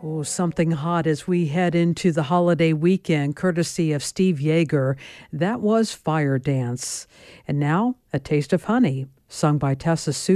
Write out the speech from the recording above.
Oh, something hot as we head into the holiday weekend, courtesy of Steve Yeager. That was Fire Dance. And now, A Taste of Honey, sung by Tessa Sue.